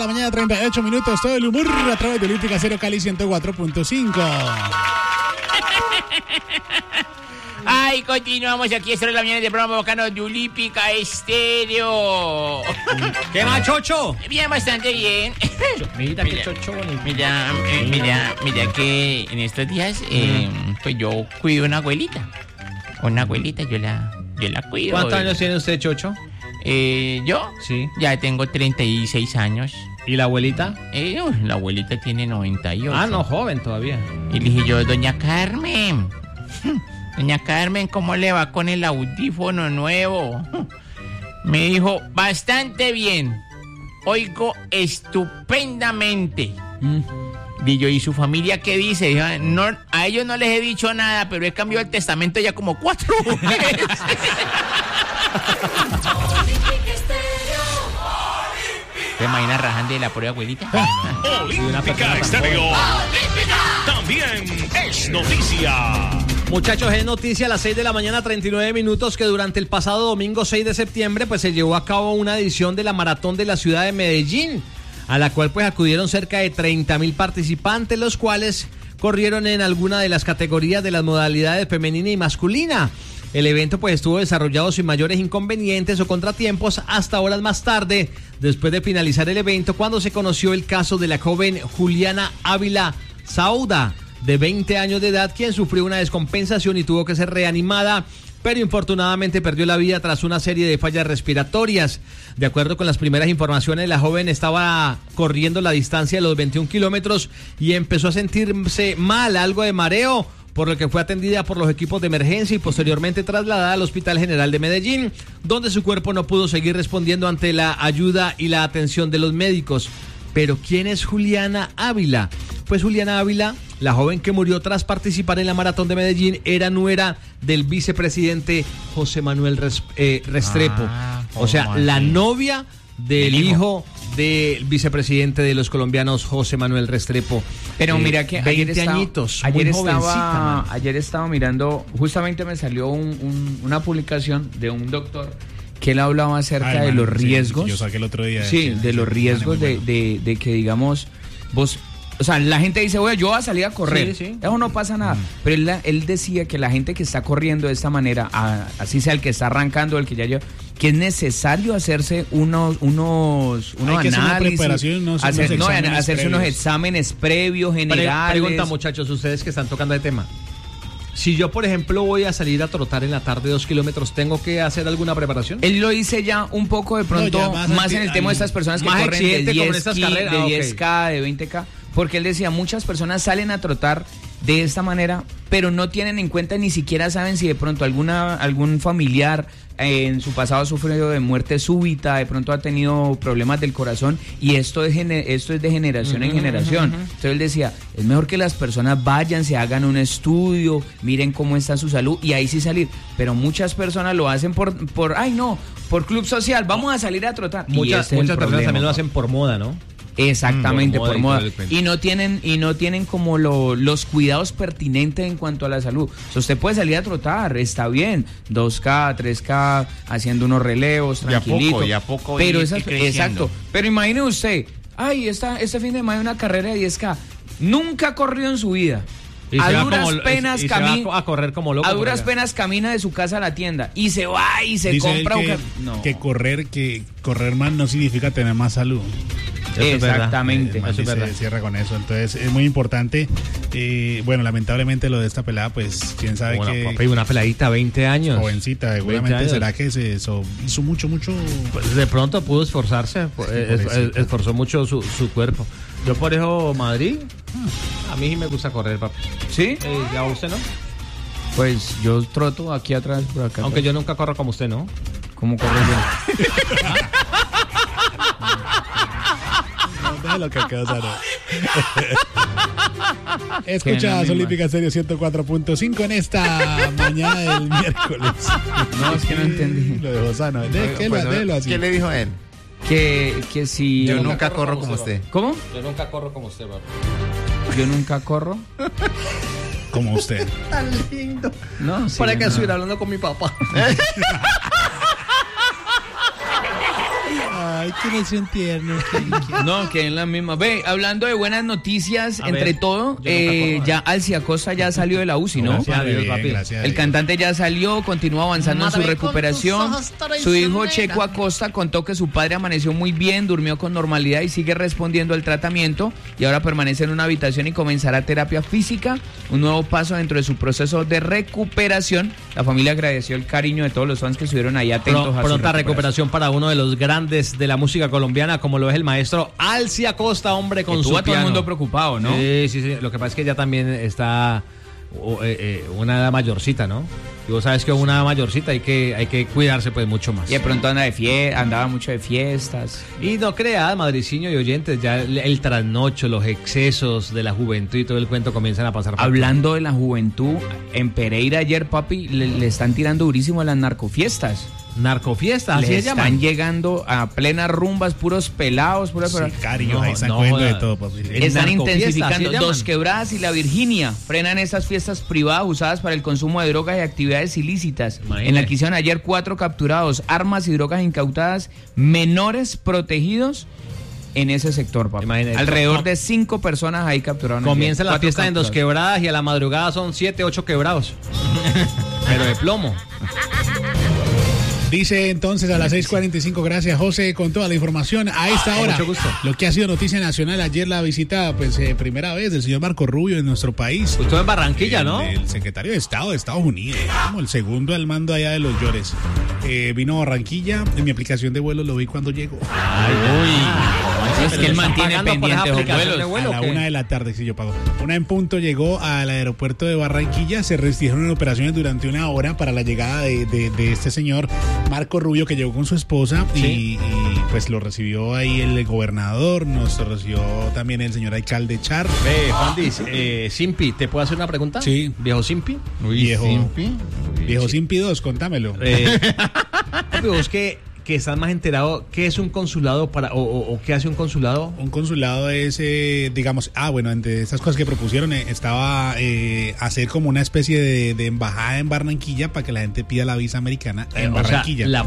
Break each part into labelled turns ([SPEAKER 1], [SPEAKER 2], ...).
[SPEAKER 1] La mañana 38 minutos, todo el humor a través de Olímpica Cero Cali 104.5.
[SPEAKER 2] Ay, continuamos aquí, esta es la mañana del programa bacano de Olímpica Estéreo.
[SPEAKER 3] ¿Qué más, Chocho?
[SPEAKER 2] Bien, bastante bien.
[SPEAKER 3] Mira, qué chocho bonito.
[SPEAKER 2] Mira que en estos días, pues yo cuido una abuelita. Una abuelita, yo la cuido.
[SPEAKER 3] ¿Cuántos años tiene usted, Chocho?
[SPEAKER 2] ¿Yo?
[SPEAKER 3] Sí.
[SPEAKER 2] Ya tengo 36 años.
[SPEAKER 3] ¿Y la abuelita?
[SPEAKER 2] La abuelita tiene 98.
[SPEAKER 3] Ah, no, joven todavía.
[SPEAKER 2] Y le dije yo, doña Carmen, ¿cómo le va con el audífono nuevo? Me dijo, bastante bien. Oigo estupendamente. Y yo, ¿y su familia qué dice? Dijo, no, a ellos no les he dicho nada, pero he cambiado el testamento ya como 4 veces. ¿Te imaginas rajando de la prueba, abuelita?
[SPEAKER 4] Olímpica Estéreo también es noticia.
[SPEAKER 3] Muchachos, es noticia a las 6 de la mañana, 39 minutos, que durante el pasado domingo 6 de septiembre pues se llevó a cabo una edición de la Maratón de la ciudad de Medellín, a la cual pues acudieron cerca de 30.000 participantes, los cuales corrieron en alguna de las categorías de las modalidades femenina y masculina. El evento pues estuvo desarrollado sin mayores inconvenientes o contratiempos hasta horas más tarde, después de finalizar el evento, cuando se conoció el caso de la joven Juliana Ávila Sauda, de 20 años de edad, quien sufrió una descompensación y tuvo que ser reanimada, pero infortunadamente perdió la vida tras una serie de fallas respiratorias. De acuerdo con las primeras informaciones, la joven estaba corriendo la distancia de los 21 kilómetros y empezó a sentirse mal, algo de mareo, por lo que fue atendida por los equipos de emergencia y posteriormente trasladada al Hospital General de Medellín, donde su cuerpo no pudo seguir respondiendo ante la ayuda y la atención de los médicos. Pero ¿quién es Juliana Ávila? Pues Juliana Ávila, la joven que murió tras participar en la Maratón de Medellín, era nuera del vicepresidente José Manuel Restrepo. O sea, la novia del hijo del vicepresidente de los colombianos, José Manuel Restrepo.
[SPEAKER 5] Pero mira que
[SPEAKER 3] 20 añitos, muy jovencita.
[SPEAKER 5] Ayer estaba mirando, justamente me salió una publicación de un doctor que él hablaba acerca de los riesgos.
[SPEAKER 1] Yo saqué el otro día.
[SPEAKER 5] Sí, de los riesgos de que, digamos, vos... O sea, la gente dice, oye, yo voy a salir a correr. Sí. Eso no pasa nada. Pero él decía que la gente que está corriendo de esta manera, así sea el que está arrancando, el que ya lleva, que es necesario hacerse unos análisis, hacerse unos exámenes previos, generales.
[SPEAKER 3] Pregunta, muchachos, ustedes que están tocando el tema. Si yo, por ejemplo, voy a salir a trotar en la tarde 2 kilómetros, ¿tengo que hacer alguna preparación?
[SPEAKER 5] Él lo dice ya un poco de pronto, más en el tema de estas personas que corren de 10K, de 20K. Porque él decía, muchas personas salen a trotar de esta manera, pero no tienen en cuenta, ni siquiera saben si de pronto algún familiar en su pasado ha sufrido de muerte súbita, de pronto ha tenido problemas del corazón, y esto es de generación en generación. Entonces él decía, es mejor que las personas vayan, se hagan un estudio, miren cómo está su salud y ahí sí salir. Pero muchas personas lo hacen por club social, vamos a salir a trotar.
[SPEAKER 3] Muchas personas también lo hacen por moda, ¿no?
[SPEAKER 5] Exactamente, por moda. Y no tienen como los cuidados pertinentes en cuanto a la salud. O sea, usted puede salir a trotar, está bien, 2K, 3K, haciendo unos relevos, tranquilito.
[SPEAKER 2] Y a poco
[SPEAKER 5] pero exacto. Pero imagine usted, este fin de semana una carrera de 10K. Nunca ha corrido en su vida. A duras penas camina
[SPEAKER 3] a correr como loco.
[SPEAKER 5] A duras penas camina de su casa a la tienda y se va y se
[SPEAKER 1] dice
[SPEAKER 5] compra
[SPEAKER 1] que correr más no significa tener más salud.
[SPEAKER 5] Exactamente.
[SPEAKER 1] Eso es verdad. Se cierra con eso. Entonces es muy importante. Bueno, lamentablemente lo de esta pelada, pues quién sabe que.
[SPEAKER 3] Una peladita, 20 años.
[SPEAKER 1] Jovencita, seguramente será que se hizo mucho.
[SPEAKER 3] Pues de pronto pudo esforzarse, esforzó mucho su cuerpo. Yo por eso, Madrid, a mí sí me gusta correr, papi.
[SPEAKER 5] ¿Sí?
[SPEAKER 3] ¿A usted no?
[SPEAKER 5] Pues yo troto aquí atrás, por acá.
[SPEAKER 3] Aunque yo nunca corro como usted, ¿no?
[SPEAKER 5] ¿Cómo corro yo?
[SPEAKER 1] Lo que quedó sano. Escuchas Olímpica Estéreo 104.5 en esta mañana del miércoles.
[SPEAKER 5] No, es que no entendí.
[SPEAKER 1] Lo dejó sano. Déjelo así.
[SPEAKER 2] ¿Qué le dijo él?
[SPEAKER 5] Que si...
[SPEAKER 2] Yo nunca corro como usted.
[SPEAKER 5] ¿Cómo?
[SPEAKER 3] Yo nunca corro como usted, papi.
[SPEAKER 5] Yo nunca corro
[SPEAKER 1] como usted.
[SPEAKER 3] Tan lindo.
[SPEAKER 5] No, sí,
[SPEAKER 3] para que estuviera hablando con mi papá.
[SPEAKER 1] Ay, que no se tierno.
[SPEAKER 5] No, que en la misma. Ve, hablando de buenas noticias, todo, ya Alci Acosta ya salió de la UCI, ¿no?
[SPEAKER 3] Gracias a Dios, papi.
[SPEAKER 5] El cantante ya salió, continúa avanzando en su recuperación. Su hijo Checo Acosta contó que su padre amaneció muy bien, durmió con normalidad y sigue respondiendo al tratamiento, y ahora permanece en una habitación y comenzará terapia física, un nuevo paso dentro de su proceso de recuperación. La familia agradeció el cariño de todos los fans que estuvieron ahí atentos a su
[SPEAKER 3] pronta recuperación para uno de los grandes de la música colombiana, como lo es el maestro Alci Acosta, hombre, con su piano.
[SPEAKER 5] Todo el mundo preocupado, ¿no?
[SPEAKER 3] Sí. Lo que pasa es que ya también está una edad mayorcita, ¿no? Y vos sabes que una edad mayorcita hay que cuidarse pues mucho más.
[SPEAKER 5] Y de pronto andaba mucho de fiestas.
[SPEAKER 3] Y no creas, madriciño y oyentes, ya el trasnocho, los excesos de la juventud y todo el cuento comienzan a pasar.
[SPEAKER 5] Hablando de la juventud, en Pereira ayer, papi, le están tirando durísimo a las narcofiestas.
[SPEAKER 3] Narcofiestas, así se llaman.
[SPEAKER 5] Están llegando a plenas rumbas, puros pelados,
[SPEAKER 1] Sicarios, ahí están cogiendo de todo, papi.
[SPEAKER 5] Están intensificando. Dos Quebradas y La Virginia frenan esas fiestas privadas usadas para el consumo de drogas y actividades ilícitas. Imagínate. En la que hicieron ayer 4 capturados, armas y drogas incautadas, menores protegidos en ese sector, papi. Imagínate. Alrededor de 5 personas ahí capturaron.
[SPEAKER 3] Comienza la fiesta en Dos Quebradas y a la madrugada son 7, 8 quebrados. Pero de plomo.
[SPEAKER 1] Dice entonces a las 6:45, gracias José con toda la información. A esta hora,
[SPEAKER 3] mucho gusto.
[SPEAKER 1] Lo que ha sido noticia nacional ayer, la visita, pues primera vez del señor Marco Rubio en nuestro país.
[SPEAKER 3] Estuvo en Barranquilla, ¿no?
[SPEAKER 1] El secretario de Estado de Estados Unidos, como el segundo al mando allá de los Llores. Vino a Barranquilla, en mi aplicación de vuelo lo vi cuando llegó.
[SPEAKER 5] Es que él mantiene pendientes los vuelos.
[SPEAKER 1] A la 1 de la tarde, sí, yo pago. 1:00 llegó al aeropuerto de Barranquilla, se restringieron operaciones durante 1 hora para la llegada de este señor Marco Rubio, que llegó con su esposa.
[SPEAKER 3] Sí.
[SPEAKER 1] y pues lo recibió ahí el gobernador, nos recibió también el señor alcalde Char.
[SPEAKER 3] Juan Simpi, ¿te puedo hacer una pregunta?
[SPEAKER 1] Sí.
[SPEAKER 3] ¿Viejo Simpi?
[SPEAKER 1] Viejo Simpi 2, contámelo.
[SPEAKER 3] Vos que estás más enterado, ¿qué es un consulado o qué hace un consulado?
[SPEAKER 1] Un consulado es, digamos, entre estas cosas que propusieron estaba hacer como una especie de embajada en Barranquilla para que la gente pida la visa americana en Barranquilla.
[SPEAKER 3] La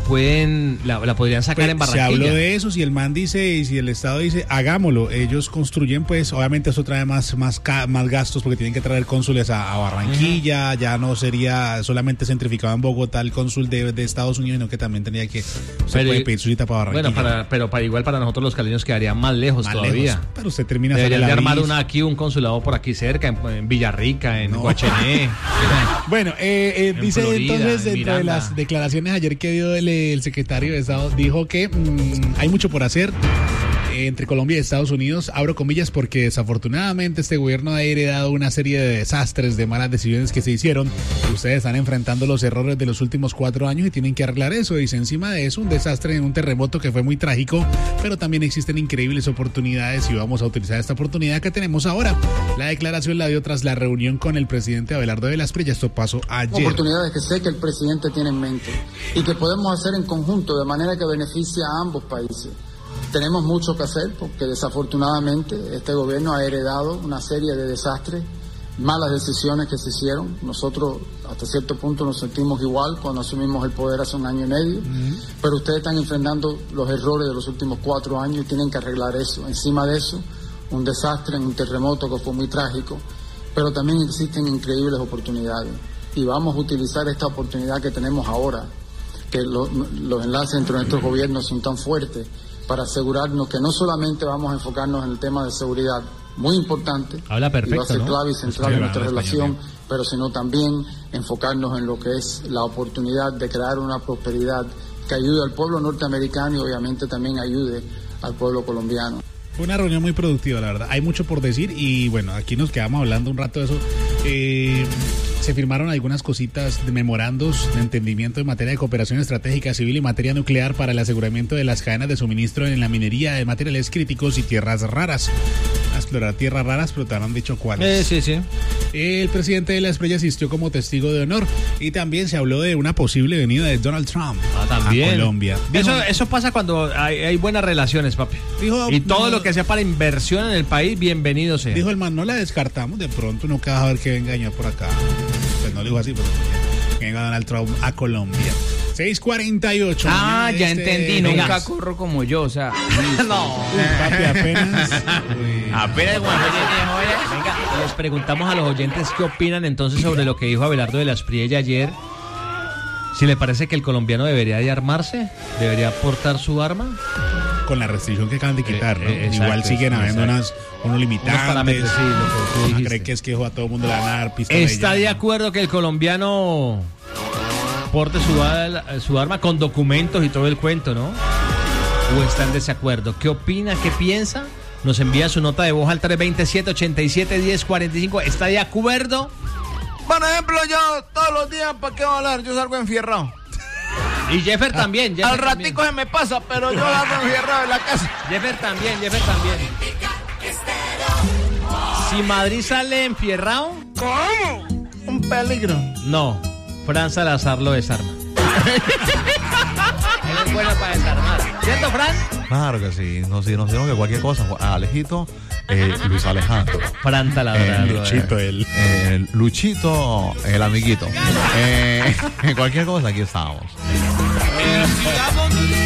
[SPEAKER 3] podrían sacar
[SPEAKER 1] pues,
[SPEAKER 3] en Barranquilla.
[SPEAKER 1] Se habló de eso, si el man dice y si el Estado dice, hagámoslo, ellos construyen, pues obviamente eso trae más gastos porque tienen que traer cónsules a Barranquilla, ya no sería solamente centrificado en Bogotá el cónsul de Estados Unidos, sino que también tendría que... puede pedir su cita para Barranquilla.
[SPEAKER 3] Bueno, igual para nosotros los caleños quedaría más lejos todavía.
[SPEAKER 1] Lejos, pero usted termina
[SPEAKER 3] de armar un consulado por aquí cerca, en Villarrica, en Guachené.
[SPEAKER 1] Bueno, dice
[SPEAKER 3] Florida,
[SPEAKER 1] entonces, dentro de las declaraciones ayer que dio el secretario de Estado, dijo que hay mucho por hacer entre Colombia y Estados Unidos, abro comillas, porque desafortunadamente este gobierno ha heredado una serie de desastres, de malas decisiones que se hicieron. Ustedes están enfrentando los errores de los últimos 4 años y tienen que arreglar eso. Dice, encima de eso, un desastre en un terremoto que fue muy trágico, pero también existen increíbles oportunidades y vamos a utilizar esta oportunidad que tenemos ahora. La declaración la dio tras la reunión con el presidente Abelardo de la Espriella. Esto pasó ayer.
[SPEAKER 6] Oportunidades que sé que el presidente tiene en mente y que podemos hacer en conjunto de manera que beneficie a ambos países. Tenemos mucho que hacer porque desafortunadamente este gobierno ha heredado una serie de desastres, malas decisiones que se hicieron. Nosotros hasta cierto punto nos sentimos igual cuando asumimos el poder hace 1 año y medio, pero ustedes están enfrentando los errores de los últimos 4 años y tienen que arreglar eso. Encima de eso, un desastre en un terremoto que fue muy trágico, pero también existen increíbles oportunidades y vamos a utilizar esta oportunidad que tenemos ahora, que los enlaces entre nuestros gobiernos son tan fuertes, para asegurarnos que no solamente vamos a enfocarnos en el tema de seguridad, muy importante,
[SPEAKER 3] habla perfecto,
[SPEAKER 6] y va a ser clave y central en nuestra relación,
[SPEAKER 1] español,
[SPEAKER 6] pero sino también enfocarnos en lo que es la oportunidad de crear una prosperidad que ayude al pueblo norteamericano y obviamente también ayude al pueblo colombiano.
[SPEAKER 1] Fue una reunión muy productiva, la verdad. Hay mucho por decir y bueno, aquí nos quedamos hablando un rato de eso. Se firmaron algunas cositas de memorandos de entendimiento en materia de cooperación estratégica civil y materia nuclear para el aseguramiento de las cadenas de suministro en la minería de materiales críticos y tierras raras. A explorar tierras raras, pero te han dicho cuáles.
[SPEAKER 3] Sí.
[SPEAKER 1] El presidente de la Espriella asistió como testigo de honor y también se habló de una posible venida de Donald Trump a Colombia.
[SPEAKER 3] Eso pasa cuando hay buenas relaciones, papi.
[SPEAKER 1] Y
[SPEAKER 3] todo lo que sea para inversión en el país, bienvenido sea.
[SPEAKER 1] Dijo el man, no la descartamos, de pronto no queda a ver que venga yo por acá. Pues no le digo así, pero que venga Donald Trump a Colombia. 6:48.
[SPEAKER 5] Ya entendí. Nunca corro como yo, o sea.
[SPEAKER 3] No.
[SPEAKER 1] Papi, apenas.
[SPEAKER 2] Apenas cuando
[SPEAKER 3] Venga, les preguntamos a los oyentes qué opinan entonces sobre lo que dijo Abelardo de la Espriella ayer. Si le parece que el colombiano debería de armarse, debería portar su arma.
[SPEAKER 1] Con la restricción que acaban de quitar, ¿no? Exacto, igual siguen habiendo unos limitantes.
[SPEAKER 3] Unos parámetros, sí, lo que
[SPEAKER 1] cree que es que a todo el mundo le van a dar pistola.
[SPEAKER 3] ¿Está de acuerdo que el colombiano porte su arma con documentos y todo el cuento, no? ¿O está en desacuerdo? ¿Qué opina? ¿Qué piensa? Nos envía su nota de voz al 327-87-1045. ¿Está de acuerdo?
[SPEAKER 2] Por ejemplo, yo todos los días, ¿para qué voy a hablar? Yo salgo enfierrado.
[SPEAKER 3] Y Jeffer también.
[SPEAKER 2] Al ratico se me pasa, pero yo salgo enfierrado en la casa.
[SPEAKER 3] Jeffer también. Si Madrid sale enfierrado...
[SPEAKER 2] ¿Cómo? Un peligro.
[SPEAKER 3] No, Fran Salazar lo desarma. Él es bueno para desarmar. ¿Cierto, Fran?
[SPEAKER 7] Claro que sí. Nos dijeron que cualquier cosa. Alejito, Luis Alejandro.
[SPEAKER 3] Fran Taladrar.
[SPEAKER 7] Luchito, Luchito, el amiguito. Cualquier cosa, aquí estamos.
[SPEAKER 2] Sigamos.